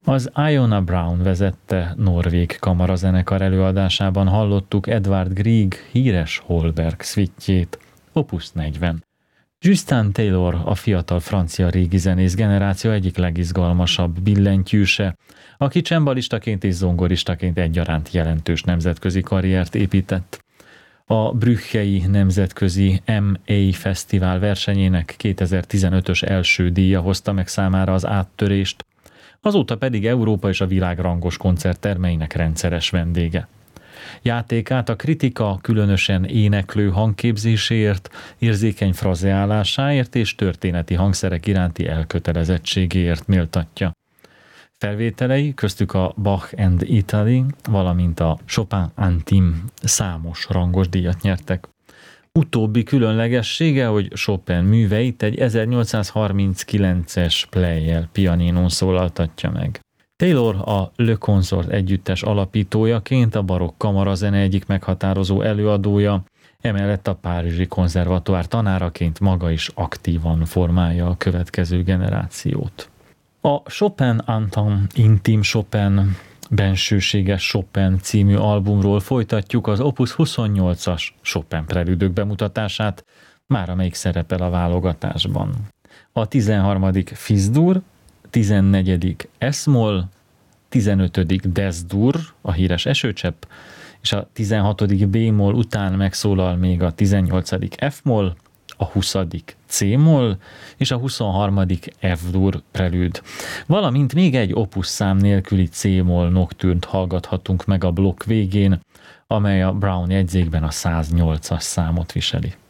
Az Iona Brown vezette norvég kamarazenekar előadásában hallottuk Edvard Grieg híres Holberg szvittjét, Opus 40. Justin Taylor a fiatal francia régi zenész generáció egyik legizgalmasabb billentyűse, aki cembalistaként és zongoristaként egyaránt jelentős nemzetközi karriert épített. A Brüggei Nemzetközi MA Fesztivál versenyének 2015-ös első díja hozta meg számára az áttörést, azóta pedig Európa és a világ rangos koncerttermeinek rendszeres vendége. Játékát a kritika különösen éneklő hangképzéséért, érzékeny frazeálásáért és történeti hangszerek iránti elkötelezettségéért méltatja. Felvételei, köztük a Bach and Italy, valamint a Chopin Intime számos rangos díjat nyertek. Utóbbi különlegessége, hogy Chopin műveit egy 1839-es Pleyel pianinón szólaltatja meg. Taylor a Le Consort együttes alapítójaként a barokk kamarazene egyik meghatározó előadója, emellett a Párizsi Konzervatoár tanáraként maga is aktívan formálja a következő generációt. A Chopin Intime Chopin, bensőséges Chopin című albumról folytatjuk az Opus 28-as Chopin prelüdök bemutatását, már amelyik szerepel a válogatásban. A 13. Fis-dur, 14. S-moll, 15. Des-dur, a híres esőcsepp, és a 16. B-moll után megszólal még a 18. F-moll, a 20. C-moll és a 23. F-dur prelüd. Valamint még egy opus szám nélküli C-moll noktürnt hallgathatunk meg a blokk végén, amely a Brown jegyzékben a 108-as számot viseli.